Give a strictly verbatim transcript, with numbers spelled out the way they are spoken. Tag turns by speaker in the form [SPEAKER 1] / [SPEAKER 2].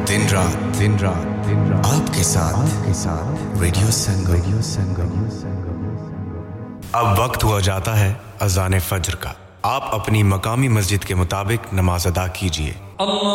[SPEAKER 1] दिन रात दिन रात दिन रात आपके साथ आपके साथ रेडियो संगम रेडियो संगम। अब वक्त हुआ जाता है अज़ान फज्र का। आप अपनी मकामी मस्जिद के मुताबिक नमाज अदा कीजिए।